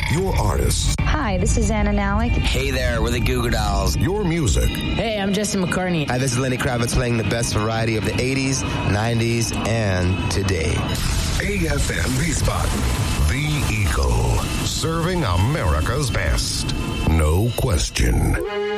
Your artists. Hi, this is Anna Nalick. Hey there, we're the Goo Goo Dolls. Your music. Hey, I'm Justin McCartney. Hi, this is Lenny Kravitz playing the best variety of the 80s, 90s, and today. AFM Wiesbaden, the Eagle, serving America's best. No question.